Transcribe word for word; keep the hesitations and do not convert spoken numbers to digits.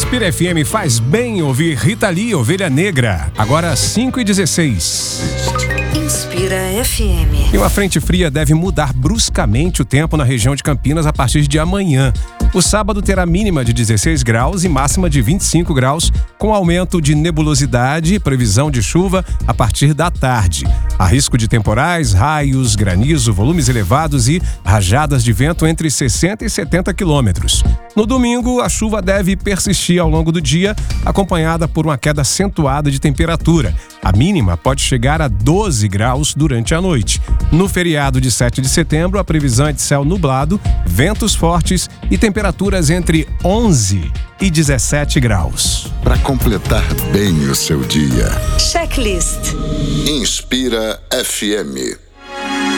Inspira F M faz bem ouvir Rita Lee, Ovelha Negra. Agora cinco e dezesseis. Inspira F M. E uma frente fria deve mudar bruscamente o tempo na região de Campinas a partir de amanhã. O sábado terá mínima de dezesseis graus e máxima de vinte e cinco graus, com aumento de nebulosidade e previsão de chuva a partir da tarde. Há risco de temporais, raios, granizo, volumes elevados e rajadas de vento entre sessenta e setenta quilômetros. No domingo, a chuva deve persistir ao longo do dia, acompanhada por uma queda acentuada de temperatura. A mínima pode chegar a doze graus durante a noite. No feriado de sete de setembro, a previsão é de céu nublado, ventos fortes e temperaturas entre onze e dezessete graus. Para completar bem o seu dia. Checklist. Inspira F M.